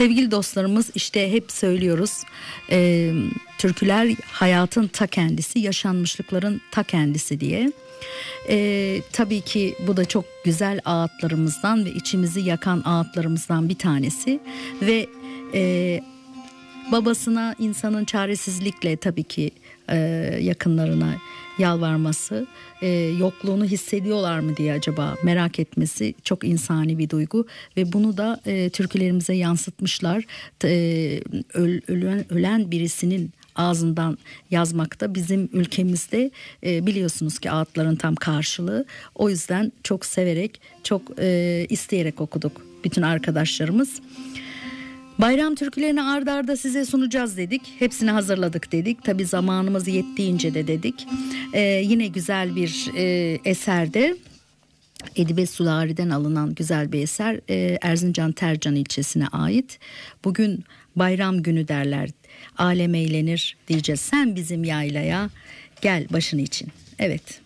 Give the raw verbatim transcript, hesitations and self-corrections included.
Sevgili dostlarımız, işte hep söylüyoruz, e, türküler hayatın ta kendisi, yaşanmışlıkların ta kendisi diye. E, tabii ki bu da çok güzel ağıtlarımızdan ve içimizi yakan ağıtlarımızdan bir tanesi ve e, babasına insanın çaresizlikle tabii ki e, yakınlarına yalvarması, e, yokluğunu hissediyorlar mı diye acaba merak etmesi çok insani bir duygu ve bunu da e, türkülerimize yansıtmışlar. E, öl, ölen, ölen birisinin ağzından yazmakta bizim ülkemizde e, biliyorsunuz ki ağıtların tam karşılığı. O yüzden çok severek, çok e, isteyerek okuduk bütün arkadaşlarımız. Bayram türkülerini ard arda size sunacağız dedik. Hepsini hazırladık dedik. Tabii zamanımız yettiğince de dedik. Ee, yine güzel bir e, eserde, Edibet Sulari'den alınan güzel bir eser, e, Erzincan Tercan ilçesine ait. Bugün bayram günü derler, alem eğlenir diyeceğiz. Sen bizim yaylaya gel başın için. Evet.